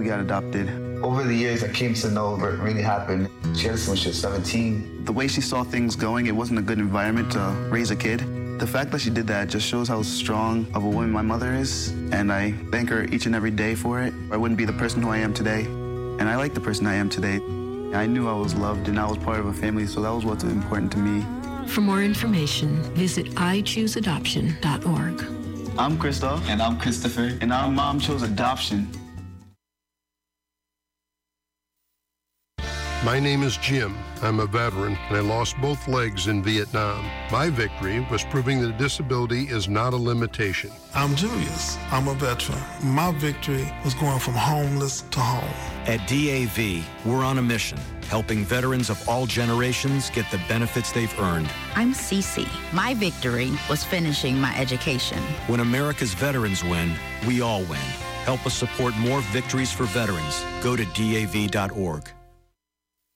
we got adopted. Over the years, I came to know what really happened. She had us when she was 17. The way she saw things going, it wasn't a good environment to raise a kid. The fact that she did that just shows how strong of a woman my mother is, and I thank her each and every day for it. I wouldn't be the person who I am today, and I like the person I am today. I knew I was loved and I was part of a family, so that was what's important to me. For more information, visit iChooseAdoption.org. I'm Christoph. And I'm Christopher. And our mom chose adoption. My name is Jim. I'm a veteran, and I lost both legs in Vietnam. My victory was proving that disability is not a limitation. I'm Julius. I'm a veteran. My victory was going from homeless to home. At DAV, we're on a mission, helping veterans of all generations get the benefits they've earned. I'm Cece. My victory was finishing my education. When America's veterans win, we all win. Help us support more victories for veterans. Go to DAV.org.